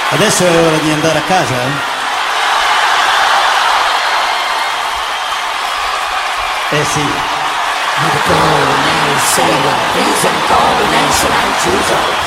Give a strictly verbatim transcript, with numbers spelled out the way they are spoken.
Adesso è ora di andare a casa, eh? Eh sì. Medical name, say what, please, and combination I choose.